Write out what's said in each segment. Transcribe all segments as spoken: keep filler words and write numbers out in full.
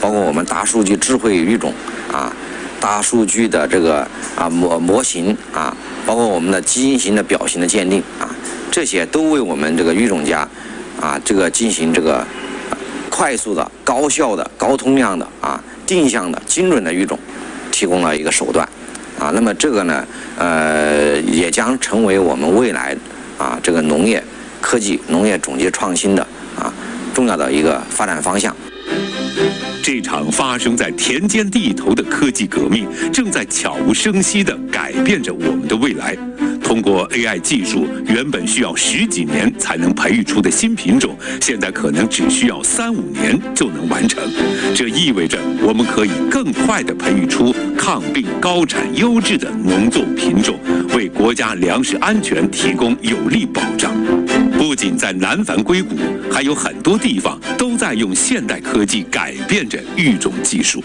包括我们大数据智慧育种啊，大数据的这个啊模模型啊，包括我们的基因型的表型的鉴定啊，这些都为我们这个育种家啊这个进行这个快速的、高效的、高通量的啊定向的、精准的育种提供了一个手段啊。那么这个呢，呃，也将成为我们未来啊这个农业科技、农业种植创新的啊重要的一个发展方向。 这场发生在田间地头的科技革命，正在悄无声息地改变着我们的未来。通过 A I 技术，原本需要十几年才能培育出的新品种，现在可能只需要三五年就能完成。这意味着我们可以更快地培育出抗病、高产、优质的农作物品种，为国家粮食安全提供有力保障。不仅在南樊硅谷，还有很多地方都在用现代科技改变着育种技术。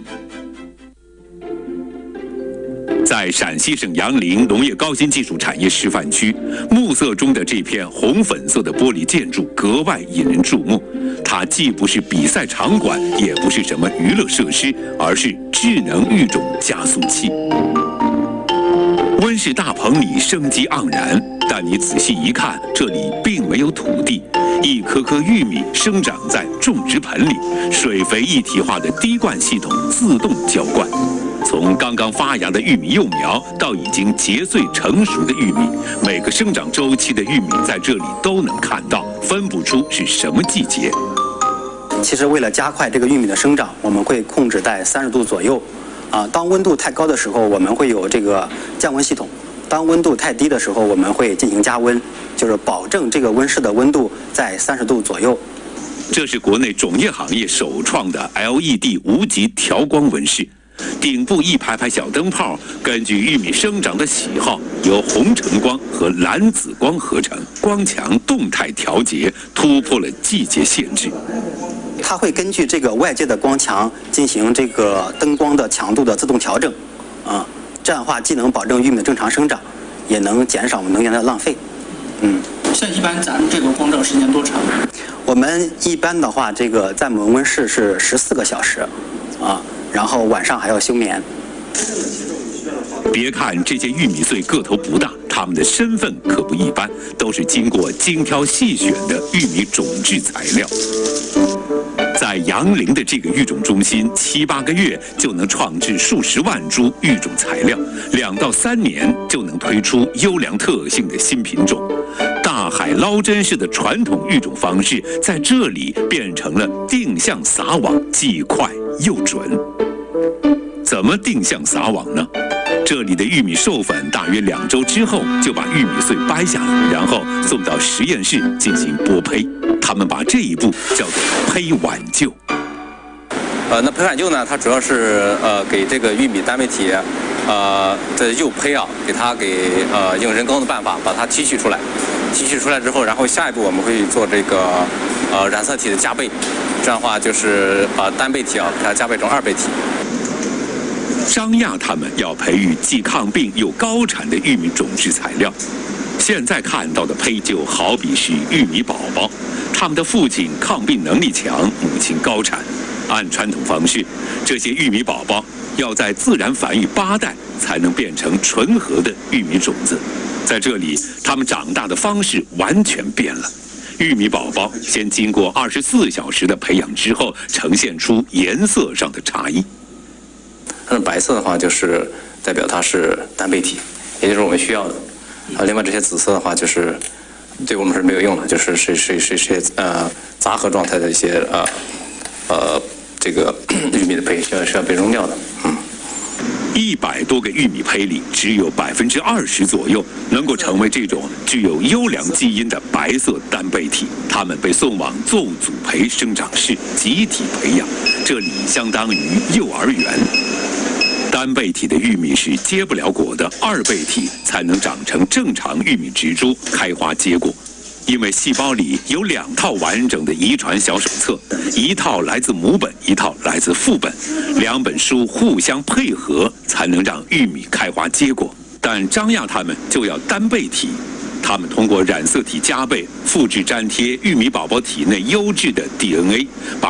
在陕西省杨凌农业高新技术产业示范区，暮色中的这片红粉色的玻璃建筑格外引人注目。它既不是比赛场馆，也不是什么娱乐设施，而是智能育种加速器。温室大棚里生机盎然，但你仔细一看，这里并没有土地，一颗颗玉米生长在种植盆里，水肥一体化的滴灌系统自动浇灌。从刚刚发芽的玉米幼苗到已经结穗成熟的玉米，每个生长周期的玉米在这里都能看到，分不出是什么季节。 其实为了加快这个玉米的生长，我们会控制在三十度左右。啊，当温度太高的时候，我们会有这个降温系统；当温度太低的时候，我们会进行加温，就是保证这个温室的温度在三十度左右。 这是国内种业行业首创的 L E D 无极调光温室。顶部一排排小灯泡，根据玉米生长的喜好，由红橙光和蓝紫光合成，光强动态调节，突破了季节限制。 它会根据这个外界的光强进行这个灯光的强度的自动调整，啊，这样的话既能保证玉米的正常生长，也能减少能源的浪费。嗯， 像一般咱们这个光照时间多长？ 我们一般的话，这个在我们温室是十四个小时，啊。然后晚上还要休眠。 别看这些玉米穗个头不大，它们的身份可不一般，都是经过精挑细选的玉米种质材料。在杨凌的这个育种中心，七八个月就能创制数十万株育种材料，两到三年就能推出优良特性的新品种。大海捞针式的传统育种方式，在这里变成了定向撒网，既快又准。怎么定向撒网呢？这里的玉米授粉大约两周之后就把玉米穗掰下来，然后送到实验室进行播胚。他们把这一步叫做胚挽救。 呃，那胚挽救呢，它主要是呃给这个玉米单倍体，呃的幼胚啊，给它给呃用人工的办法把它提取出来。提取出来之后，然后下一步我们会做这个呃染色体的加倍，这样的话就是把单倍体啊给它加倍成二倍体。 张亚他们要培育既抗病又高产的玉米种质材料。现在看到的胚就好比是玉米宝宝，他们的父亲抗病能力强，母亲高产。按传统方式，这些玉米宝宝要在自然繁育八代才能变成纯合的玉米种子。在这里，他们长大的方式完全变了。玉米宝宝先经过二十四小时的培养之后，呈现出颜色上的差异。 它的白色的话，就是代表它是单倍体，也就是我们需要的。啊，另外这些紫色的话，就是对我们是没有用的，就是是是是是呃杂合状态的一些呃呃这个玉米的胚需要需要被扔掉的。嗯。 一百多个玉米胚里，只有百分之二十左右能够成为这种具有优良基因的白色单倍体。它们被送往作物组培生长室集体培养，这里相当于幼儿园。单倍体的玉米是结不了果的，二倍体才能长成正常玉米植株，开花结果。因为细胞里有两套完整的遗传小手册，一套来自母本，一套来自父本，两本书互相配合，才能让玉米开花结果。但张亚他们就要单倍体，他们通过染色体加倍，复制粘贴玉米宝宝体内优质的 D N A， 把